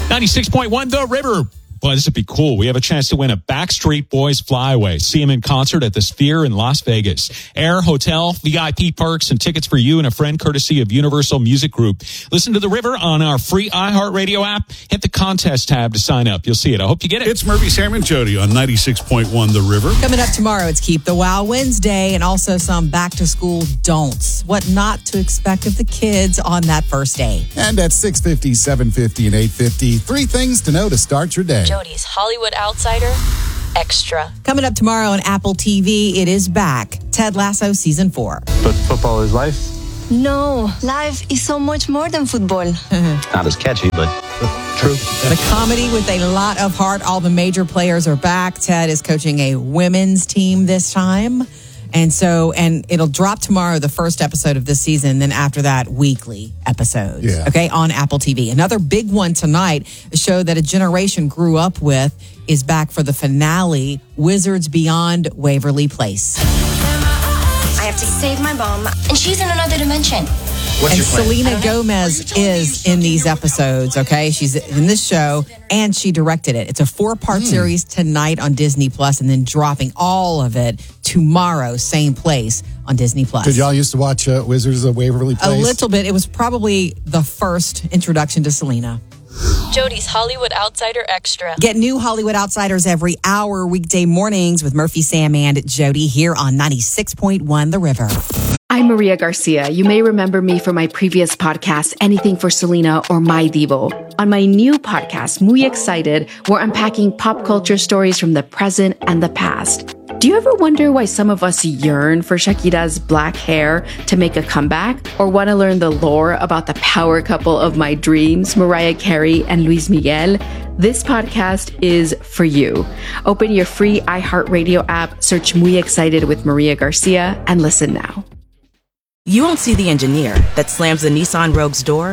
96.1 The River. Boy, this would be cool. We have a chance to win a Backstreet Boys flyaway. See them in concert at the Sphere in Las Vegas. Air, hotel, VIP perks, and tickets for you and a friend courtesy of Universal Music Group. Listen to The River on our free iHeartRadio app. Hit the contest tab to sign up. You'll see it. I hope you get it. It's Murphy, Sam, and Jody on 96.1 The River. Coming up tomorrow, it's Keep the Wow Wednesday and also some back-to-school don'ts. What not to expect of the kids on that first day. And at 6:50, 7:50, and 8:50, 3 things to know to start your day. Jody's Hollywood Outsider Extra. Coming up tomorrow on Apple TV, it is back. Ted Lasso Season 4. But football is life? No, life is so much more than football. Not as catchy, but true. The comedy with a lot of heart. All the major players are back. Ted is coaching a women's team this time. And it'll drop tomorrow, the first episode of this season. Then after that, weekly episodes. Yeah. Okay, on Apple TV. Another big one tonight, a show that a generation grew up with, is back for the finale, Wizards Beyond Waverly Place. I have to save my mom, and she's in another dimension. And Selena Gomez is in these episodes, okay? She's in this show, and she directed it. It's a 4-part series tonight on Disney Plus, and then dropping all of it tomorrow, same place on Disney Plus. Did y'all used to watch Wizards of Waverly Place? A little bit. It was probably the first introduction to Selena. Jody's Hollywood Outsider Extra. Get new Hollywood Outsiders every hour, weekday mornings with Murphy, Sam, and Jody here on 96.1 The River. I'm Maria Garcia. You may remember me from my previous podcast, Anything for Selena or My Divo. On my new podcast, Muy Excited, we're unpacking pop culture stories from the present and the past. Do you ever wonder why some of us yearn for Shakira's black hair to make a comeback? Or want to learn the lore about the power couple of my dreams, Mariah Carey and Luis Miguel? This podcast is for you. Open your free iHeartRadio app, search Muy Excited with Maria Garcia, and listen now. You won't see the engineer that slams the Nissan Rogue's door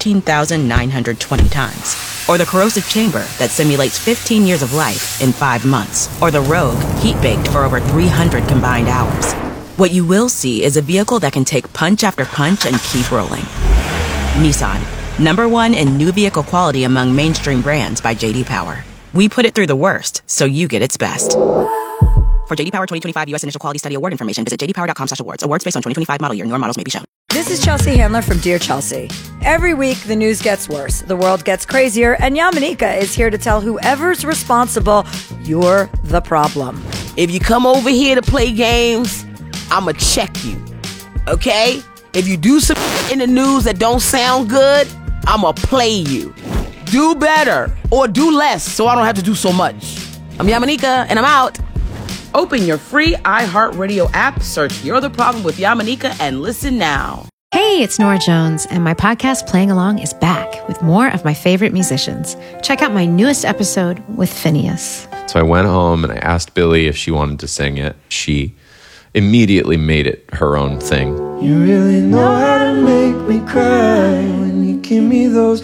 13,920 times. Or the corrosive chamber that simulates 15 years of life in 5 months. Or the Rogue heat-baked for over 300 combined hours. What you will see is a vehicle that can take punch after punch and keep rolling. Nissan, #1 in new vehicle quality among mainstream brands by J.D. Power. We put it through the worst, so you get its best. For J.D. Power 2025 U.S. Initial Quality Study Award information, visit jdpower.com/awards. Awards based on 2025 model year. Newer models may be shown. This is Chelsea Handler from Dear Chelsea. Every week, the news gets worse, the world gets crazier, and Yamanika is here to tell whoever's responsible, you're the problem. If you come over here to play games, I'ma check you, okay? If you do some in the news that don't sound good, I'ma play you. Do better or do less so I don't have to do so much. I'm Yamanika, and I'm out. Open your free iHeartRadio app, search You're the Problem with Yamanika, and listen now. Hey, it's Nora Jones, and my podcast Playing Along is back with more of my favorite musicians. Check out my newest episode with Phineas. So I went home and I asked Billy if she wanted to sing it. She immediately made it her own thing. You really know how to make me cry when you give me those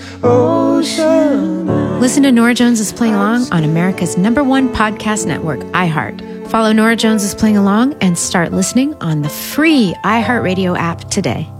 ocean eyes. Listen to Nora Jones is Playing Along on America's #1 podcast network, iHeart. Follow Nora Jones is Playing Along and start listening on the free iHeartRadio app today.